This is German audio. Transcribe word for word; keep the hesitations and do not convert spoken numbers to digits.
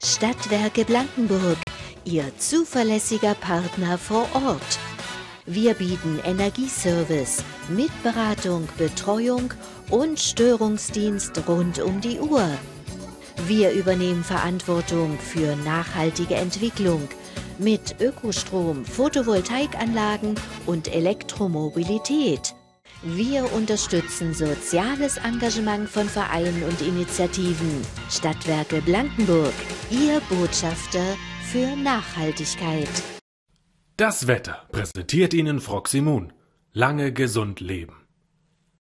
Stadtwerke Blankenburg, Ihr zuverlässiger Partner vor Ort. Wir bieten Energieservice mit Beratung, Betreuung und Störungsdienst rund um die Uhr. Wir übernehmen Verantwortung für nachhaltige Entwicklung mit Ökostrom, Photovoltaikanlagen und Elektromobilität. Wir unterstützen soziales Engagement von Vereinen und Initiativen. Stadtwerke Blankenburg, Ihr Botschafter für Nachhaltigkeit. Das Wetter präsentiert Ihnen Froximun. Lange gesund leben.